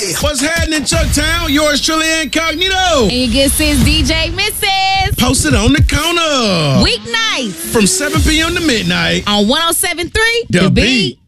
Hey. What's happening, Chucktown? Yours truly, Incognito. And your good sis, DJ Mrs. Posted on the corner. Weeknights From 7 p.m. to midnight. on 107.3 The Beat.